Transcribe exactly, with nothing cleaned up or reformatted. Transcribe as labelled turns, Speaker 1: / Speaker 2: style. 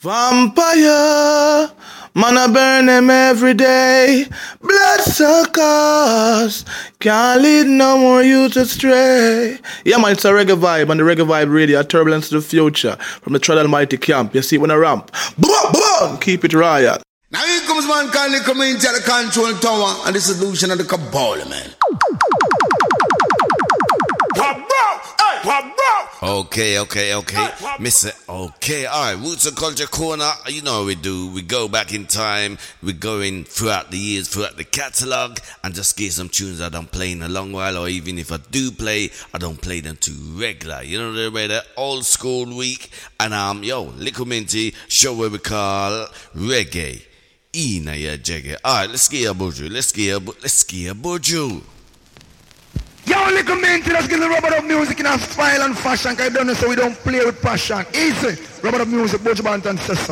Speaker 1: Vampire, man I burn them every day. Bloodsuckers, can't lead no more youth astray. Yeah man, it's a reggae vibe, and the reggae vibe radio, a turbulence to the future. From the Tread Almighty camp, you see it when I ramp. Boom, boom, keep it royal.
Speaker 2: Now here comes man calling the community at the control tower and the solution of the cabal, man.
Speaker 3: Okay, okay, okay. Mister Okay, alright. Roots and Culture Corner, you know what we do. We go back in time. We're going throughout the years, throughout the catalogue, and just get some tunes I don't play in a long while, or even if I do play, I don't play them too regular. You know the way that old school week. And um, yo, Little Minty, show where we call reggae. Ina ya jagger. Alright, let's get a bojo. Let's get a let's get a bojo.
Speaker 2: Yo, little minty, let's get the rubber of music in a style and fashion. Cause I don't know, so we don't play with passion. Easy. Rubber of music, Bojo Banton says so.